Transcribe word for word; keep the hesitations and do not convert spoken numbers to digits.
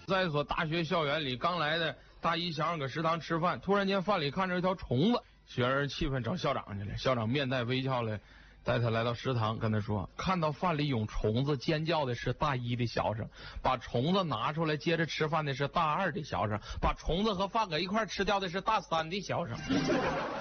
在一所大学校园里，刚来的大一想让搁食堂吃饭，突然间饭里看着一条虫子，学生气愤找校长去了。校长面带微笑的带他来到食堂，跟他说：“看到饭里有虫子，尖叫的是大一的学生；把虫子拿出来接着吃饭的是大二的学生；把虫子和饭搁一块吃掉的是大三的学生。”